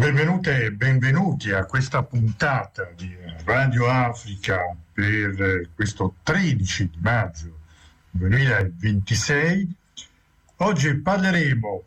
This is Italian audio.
Benvenute e benvenuti a questa puntata di Radio Africa per questo 13 di maggio 2026. Oggi parleremo